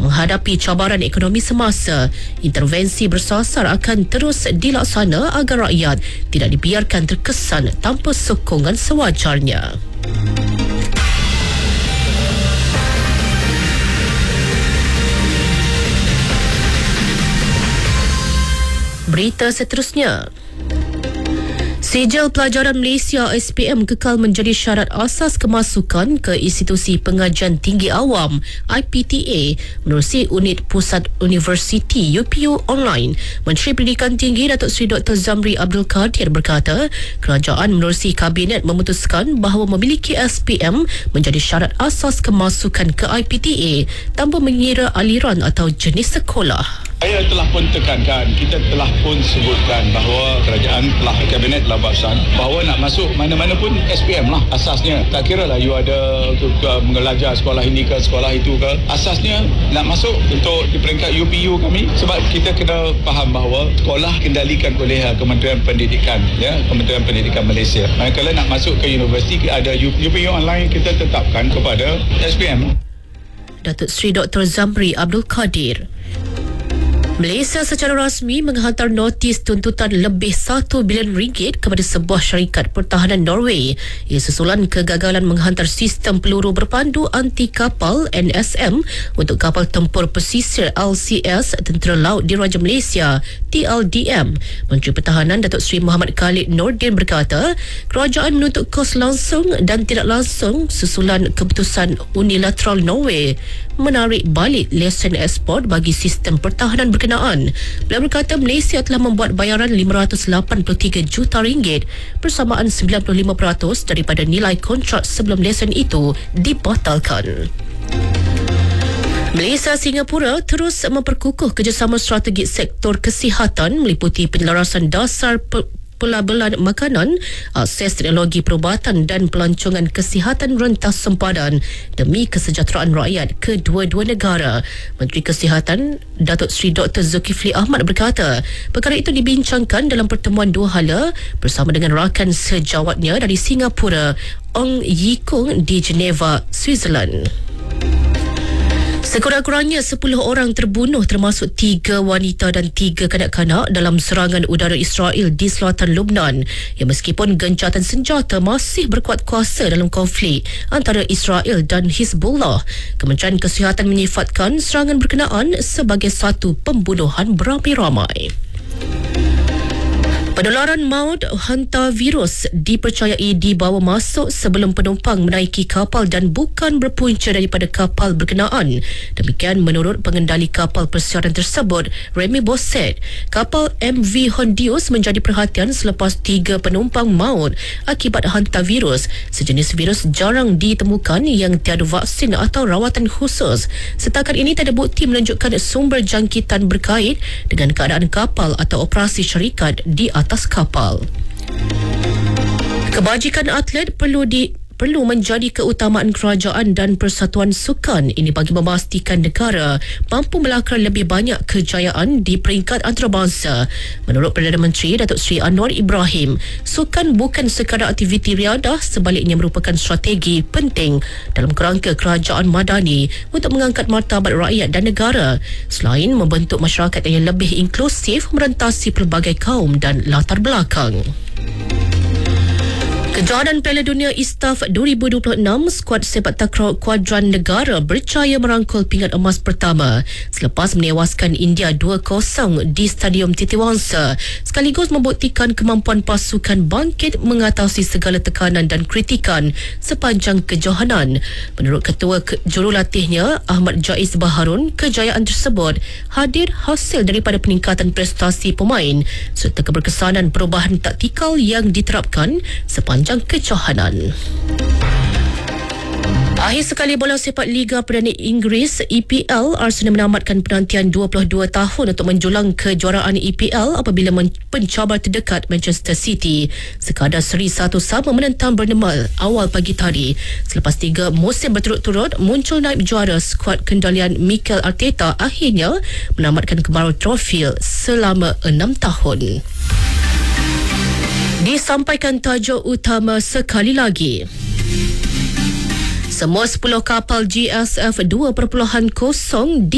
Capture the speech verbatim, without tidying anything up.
menghadapi cabaran ekonomi semasa. Intervensi bersasar akan terus dilaksana agar rakyat tidak dibiarkan terkesan tanpa sokongan sewajarnya. Berita seterusnya. Sijil Pelajaran Malaysia S P M kekal menjadi syarat asas kemasukan ke Institusi Pengajian Tinggi Awam I P T A menerusi Unit Pusat Universiti U P U Online. Menteri Pendidikan Tinggi Datuk Seri Doktor Zamri Abdul Kadir berkata, kerajaan menerusi Kabinet memutuskan bahawa memiliki S P M menjadi syarat asas kemasukan ke I P T A tanpa mengira aliran atau jenis sekolah. Saya telah pun tekankan, kita telah pun sebutkan bahawa kerajaan telah, Kabinet telah bahsan bahawa nak masuk mana-mana pun S P M lah asasnya. Tak kira lah you ada untuk uh, mengajar sekolah ini ke sekolah itu ke, asasnya nak masuk untuk di peringkat U P U kami, sebab kita kena faham bahawa sekolah kendalikan oleh uh, Kementerian Pendidikan, ya, Kementerian Pendidikan Malaysia. Uh, kalau nak masuk ke universiti ada U P U online, kita tetapkan kepada S P M. Datuk Seri Doktor Zamri Abdul Kadir. Malaysia secara rasmi menghantar notis tuntutan lebih satu bilion ringgit kepada sebuah syarikat pertahanan Norway. Ia susulan kegagalan menghantar sistem peluru berpandu anti kapal N S M untuk kapal tempur pesisir L C S Tentera Laut Diraja Malaysia T L D M. Menteri Pertahanan Datuk Seri Muhammad Khalid Nordin berkata, kerajaan menuntut kos langsung dan tidak langsung susulan keputusan unilateral Norway menarik balik lesen ekspor bagi sistem pertahanan berkenaan. Beliau berkata Malaysia telah membuat bayaran lima ratus lapan puluh tiga juta ringgit bersamaan sembilan puluh lima peratus daripada nilai kontrak sebelum lesen itu dibatalkan. Malaysia Singapura terus memperkukuh kerjasama strategik sektor kesihatan meliputi penyelarasan dasar pe- pelabelan makanan, akses teknologi perubatan dan pelancongan kesihatan rentas sempadan demi kesejahteraan rakyat kedua-dua negara. Menteri Kesihatan Datuk Seri Doktor Zulkifli Ahmad berkata, perkara itu dibincangkan dalam pertemuan dua hala bersama dengan rakan sejawatnya dari Singapura, Ong Yi Kung di Geneva, Switzerland. Sekurang-kurangnya sepuluh orang terbunuh termasuk tiga wanita dan tiga kanak-kanak dalam serangan udara Israel di selatan Lebanon. Ya, meskipun gencatan senjata masih berkuat kuasa dalam konflik antara Israel dan Hizbullah, Kementerian Kesihatan menyifatkan serangan berkenaan sebagai satu pembunuhan beramai-ramai. Penularan maut hantavirus dipercayai dibawa masuk sebelum penumpang menaiki kapal dan bukan berpunca daripada kapal berkenaan. Demikian menurut pengendali kapal persiaran tersebut, Remy Bosset. Kapal M V Hondius menjadi perhatian selepas tiga penumpang maut akibat hantavirus, sejenis virus jarang ditemukan yang tiada vaksin atau rawatan khusus. Setakat ini tiada bukti menunjukkan sumber jangkitan berkait dengan keadaan kapal atau operasi syarikat di atas atas kapal. Kebajikan atlet perlu di perlu menjadi keutamaan kerajaan dan persatuan sukan. Ini bagi memastikan negara mampu melakar lebih banyak kejayaan di peringkat antarabangsa. Menurut Perdana Menteri Datuk Seri Anwar Ibrahim, sukan bukan sekadar aktiviti riadah, sebaliknya merupakan strategi penting dalam kerangka kerajaan madani untuk mengangkat martabat rakyat dan negara, selain membentuk masyarakat yang lebih inklusif merentasi pelbagai kaum dan latar belakang. Kejohanan Piala Dunia Istaf dua ribu dua puluh enam, skuad sepak takraw kuadran negara berjaya merangkul pingat emas pertama selepas menewaskan India dua kosong di Stadium Titiwangsa, sekaligus membuktikan kemampuan pasukan bangkit mengatasi segala tekanan dan kritikan sepanjang kejohanan. Menurut Ketua Jurulatihnya Ahmad Jaiz Baharun, kejayaan tersebut hadir hasil daripada peningkatan prestasi pemain serta keberkesanan perubahan taktikal yang diterapkan sepanjang kejohanan. Akhir sekali bola sepak Liga Perdana Inggeris E P L, Arsenal menamatkan penantian dua puluh dua tahun untuk menjulang kejuaraan E P L apabila pencabar terdekat Manchester City sekadar seri satu sama menentang Bournemouth awal pagi tadi. Selepas tiga musim berturut-turut muncul naib juara, skuad kendalian Mikel Arteta akhirnya menamatkan kebaru trofi selama enam tahun. Disampaikan tajuk utama sekali lagi. Semua sepuluh kapal G S F dua titik kosong